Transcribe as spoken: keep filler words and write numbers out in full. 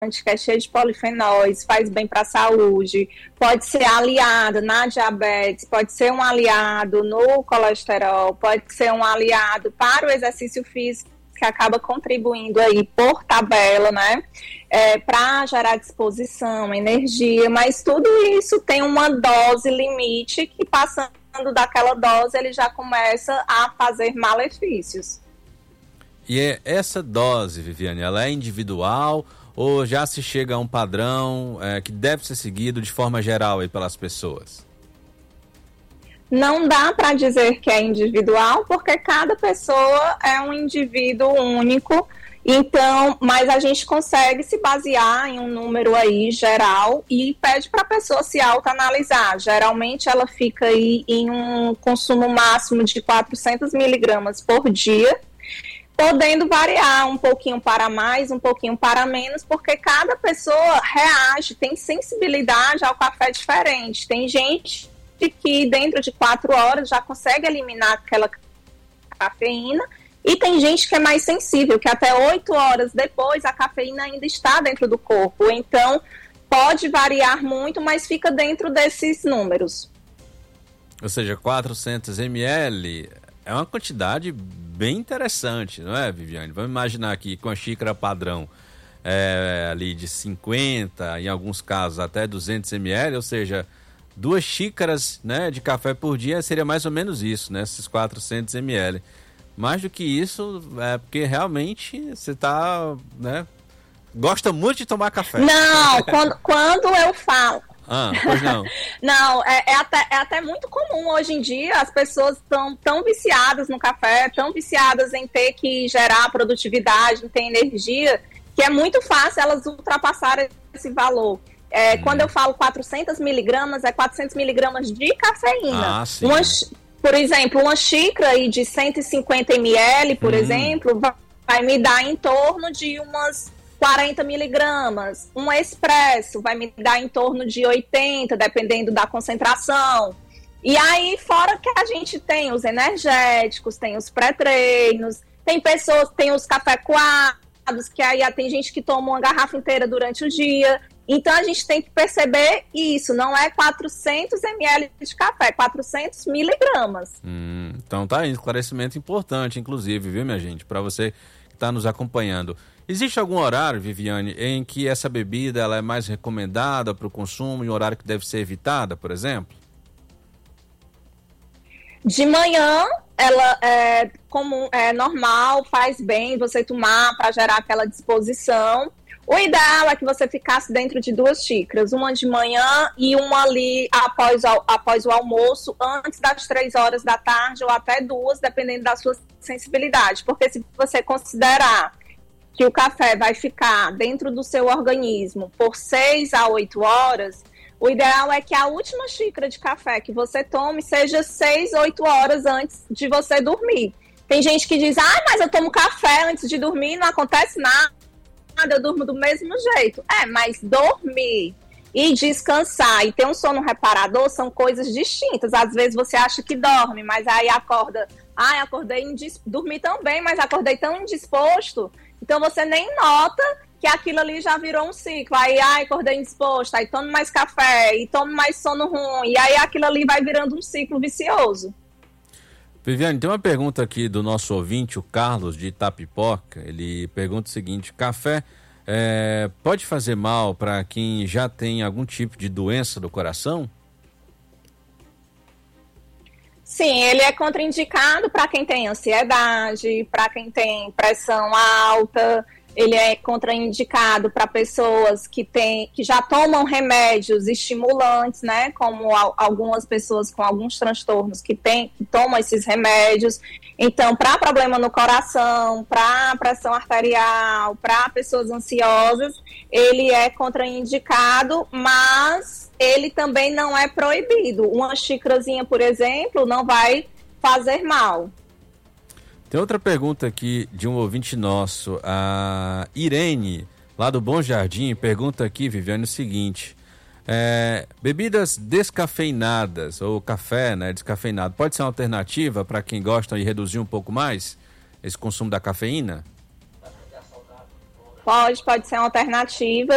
que é cheio de polifenóis, faz bem para a saúde, pode ser aliado na diabetes, pode ser um aliado no colesterol, pode ser um aliado para o exercício físico, que acaba contribuindo aí por tabela, né, é, para gerar disposição, energia, mas tudo isso tem uma dose limite que, passando daquela dose, ele já começa a fazer malefícios. E é essa dose, Viviane, ela é individual ou já se chega a um padrão é, que deve ser seguido de forma geral aí pelas pessoas? Não dá para dizer que é individual, porque cada pessoa é um indivíduo único, então, mas a gente consegue se basear em um número aí geral e pede para a pessoa se autoanalisar. Geralmente ela fica aí em um consumo máximo de quatrocentos miligramas por dia, podendo variar um pouquinho para mais, um pouquinho para menos, porque cada pessoa reage, tem sensibilidade ao café diferente. Tem gente que dentro de quatro horas já consegue eliminar aquela cafeína, e tem gente que é mais sensível, que até oito horas depois a cafeína ainda está dentro do corpo. Então, pode variar muito, mas fica dentro desses números. Ou seja, quatrocentos mililitros é uma quantidade bem interessante, não é, Viviane? Vamos imaginar aqui com a xícara padrão é, ali de cinquenta, em alguns casos até duzentos mililitros, ou seja, duas xícaras, né, de café por dia seria mais ou menos isso, né, esses quatrocentos mililitros. Mais do que isso, é porque realmente você tá, né, gosta muito de tomar café. Não, quando, quando eu falo... Ah, pois não. Não, é, é, até, é até muito comum hoje em dia, as pessoas estão tão viciadas no café, tão viciadas em ter que gerar produtividade, em ter energia, que é muito fácil elas ultrapassarem esse valor. É, hum. Quando eu falo quatrocentos miligramas, é quatrocentos miligramas de cafeína. Ah, sim. Uma, por exemplo, uma xícara aí de cento e cinquenta mililitros, por hum. exemplo, vai, vai me dar em torno de umas quarenta miligramas. Um expresso vai me dar em torno de oitenta, dependendo da concentração. E aí, fora que a gente tem os energéticos, tem os pré-treinos, tem pessoas, tem os café coados, que aí tem gente que toma uma garrafa inteira durante o dia. Então, a gente tem que perceber isso, não é quatrocentos mililitros de café, é quatrocentos miligramas. Hum, então tá aí, esclarecimento importante, inclusive, viu, minha gente, para você que está nos acompanhando. Existe algum horário, Viviane, em que essa bebida ela é mais recomendada para o consumo e um horário que deve ser evitada, por exemplo? De manhã, ela é comum, é normal, faz bem você tomar para gerar aquela disposição. O ideal é que você ficasse dentro de duas xícaras, uma de manhã e uma ali após, após o almoço, antes das três horas da tarde ou até duas, dependendo da sua sensibilidade. Porque se você considerar que o café vai ficar dentro do seu organismo por seis a oito horas, o ideal é que a última xícara de café que você tome seja seis, oito horas antes de você dormir. Tem gente que diz, ah, mas eu tomo café antes de dormir e não acontece nada, eu durmo do mesmo jeito. É, mas dormir e descansar e ter um sono reparador são coisas distintas. Às vezes você acha que dorme, mas aí acorda, ah, acordei, indis... dormi tão bem, mas acordei tão indisposto. Então, você nem nota que aquilo ali já virou um ciclo. Aí, ai, acordei indisposto, aí tomo mais café, e tomo mais sono ruim. E aí, aquilo ali vai virando um ciclo vicioso. Viviane, tem uma pergunta aqui do nosso ouvinte, o Carlos, de Itapipoca. Ele pergunta o seguinte, café é, pode fazer mal para quem já tem algum tipo de doença do coração? Sim, ele é contraindicado para quem tem ansiedade, para quem tem pressão alta, ele é contraindicado para pessoas que, tem, que já tomam remédios estimulantes, né, como a, algumas pessoas com alguns transtornos que, tem, que tomam esses remédios. Então, para problema no coração, para pressão arterial, para pessoas ansiosas, ele é contraindicado, mas ele também não é proibido. Uma xícarazinha, por exemplo, não vai fazer mal. Tem outra pergunta aqui de um ouvinte nosso, a Irene, lá do Bom Jardim, pergunta aqui, Viviane, o seguinte, é, bebidas descafeinadas, ou café, né, descafeinado, pode ser uma alternativa para quem gosta de reduzir um pouco mais esse consumo da cafeína? Pode, pode ser uma alternativa.